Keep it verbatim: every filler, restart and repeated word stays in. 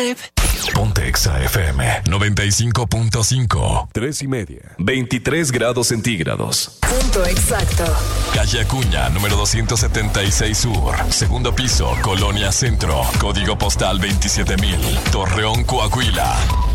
Ponte Exa F M noventa y cinco punto cinco. Tres y media. veintitrés grados centígrados. Punto exacto. Calle Acuña, número doscientos setenta y seis Sur. Segundo piso, Colonia Centro. Código postal veintisiete mil. Torreón, Coahuila.